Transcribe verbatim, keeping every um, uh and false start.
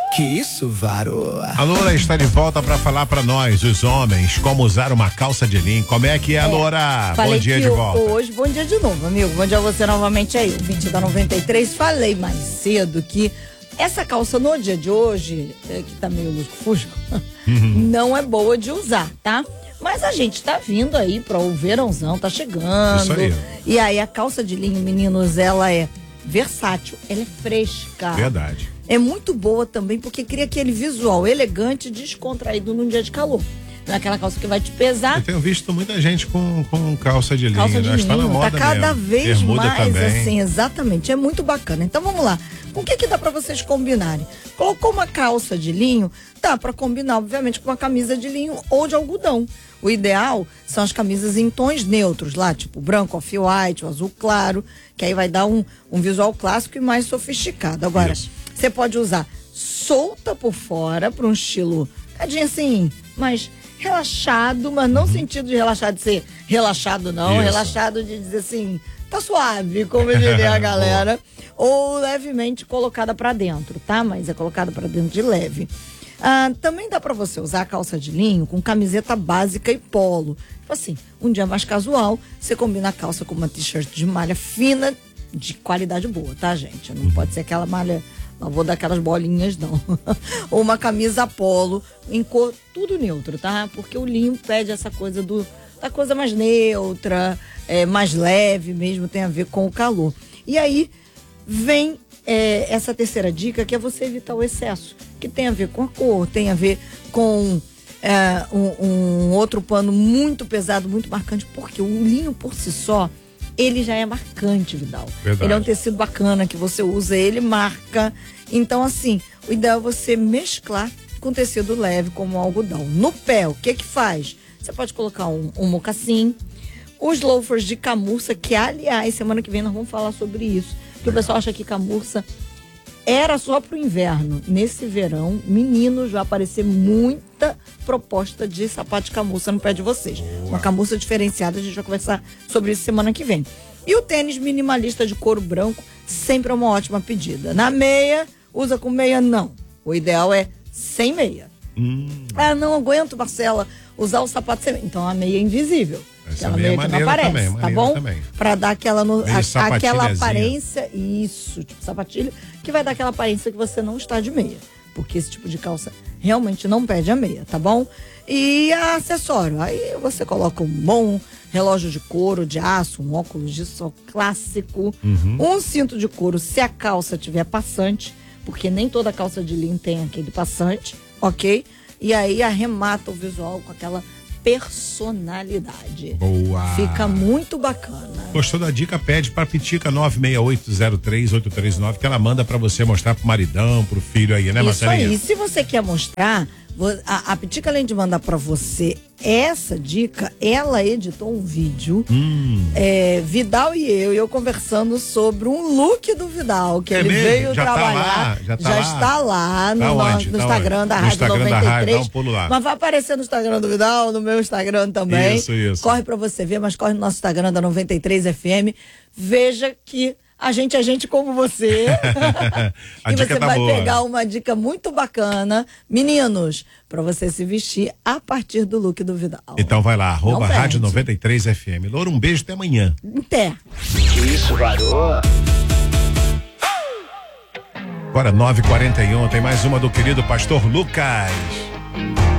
Que isso, Varo? A Loura está de volta para falar para nós, os homens, como usar uma calça de linho. Como é que é, é Loura? Bom dia de volta. Hoje, bom dia de novo, amigo. Bom dia a você novamente aí, o vinte da noventa e três. Falei mais cedo que essa calça no dia de hoje, que tá meio lusco-fusco, uhum. não é boa de usar, tá? Mas a gente tá vindo aí para o verãozão, tá chegando. Isso aí. E aí a calça de linho, meninos, ela é versátil, ela é fresca. Verdade. É muito boa também porque cria aquele visual elegante e descontraído num dia de calor. Não é aquela calça que vai te pesar. Eu tenho visto muita gente com, com calça de linho. Calça de linho, tá na moda tá cada mesmo. vez Bermuda mais também. assim, exatamente. É muito bacana. Então vamos lá. Com o que que dá pra vocês combinarem? Colocou uma calça de linho, dá pra combinar, obviamente, com uma camisa de linho ou de algodão. O ideal são as camisas em tons neutros, lá, tipo branco, off-white, o azul claro, que aí vai dar um, um visual clássico e mais sofisticado. Agora, Isso. você pode usar solta por fora, para um estilo, cadinho assim, mais relaxado, mas não uhum. sentido de relaxado de ser relaxado, não. Isso. Relaxado de dizer assim, tá suave, como diria a galera. Ou levemente colocada para dentro, tá? Mas é colocada para dentro de leve. Ah, também dá para você usar a calça de linho com camiseta básica e polo. Tipo assim, um dia mais casual, você combina a calça com uma t-shirt de malha fina, de qualidade boa, tá, gente? Não pode ser aquela malha, não vou dar aquelas bolinhas, não. Ou uma camisa polo em cor tudo neutro, tá? Porque o linho pede essa coisa do, da coisa mais neutra, é, mais leve mesmo, tem a ver com o calor. E aí vem é, essa terceira dica, que é você evitar o excesso, que tem a ver com a cor, tem a ver com é, um, um outro pano muito pesado, muito marcante, porque o linho por si só, ele já é marcante, Vidal. Verdade. Ele é um tecido bacana que você usa, ele marca. Então, assim, o ideal é você mesclar com tecido leve, como o algodão. No pé, o que que faz? Você pode colocar um, um mocassim, os loafers de camurça, que, aliás, semana que vem nós vamos falar sobre isso. Porque o pessoal acha que camurça era só pro inverno. Nesse verão, meninos, vai aparecer muita proposta de sapato de camurça no pé de vocês. Boa. Uma camurça diferenciada, a gente vai conversar sobre isso semana que vem. E o tênis minimalista de couro branco, sempre é uma ótima pedida. Na meia, usa com meia? Não. O ideal é sem meia. Hum. Ah, não aguento, Marcela, usar o sapato sem meia. Então a meia é invisível. Essa aquela meia, meia que não aparece, também, tá bom? Também. Pra dar aquela, no, a, aquela aparência, isso, tipo sapatilha, que vai dar aquela aparência que você não está de meia. Porque esse tipo de calça realmente não pede a meia, tá bom? E acessório, aí você coloca um bom relógio de couro, de aço, um óculos de sol clássico, uhum. um cinto de couro se a calça tiver passante, porque nem toda calça de linho tem aquele passante, ok? E aí arremata o visual com aquela personalidade. Boa. Fica muito bacana. Gostou da dica? Pede pra Pitica nove seis oito zero três oito três nove, que ela manda pra você mostrar pro maridão, pro filho aí, né, Isso Marcelinha? aí. Se você quer mostrar, a, a Pitica, além de mandar pra você essa dica, ela editou um vídeo, hum. é, Vidal e eu, e eu conversando sobre um look do Vidal, que é ele mesmo? veio já trabalhar. Tá lá, já tá já lá. está lá no, tá no, onde? no tá Instagram onde? da no Rádio Instagram noventa e três. Da rádio, dá um pulo lá. Mas vai aparecer no Instagram do Vidal, no meu Instagram também. Isso, isso. Corre pra você ver, mas corre no nosso Instagram da noventa e três F M. Veja que a gente é gente como você. A e dica você tá vai boa. pegar uma dica muito bacana, meninos, pra você se vestir a partir do look do Vidal. Então vai lá, arroba Não Rádio perde. noventa e três F M. Loura, um beijo, até amanhã. Até. Que isso, Varo? Agora nove e quarenta e um, tem mais uma do querido Pastor Lucas.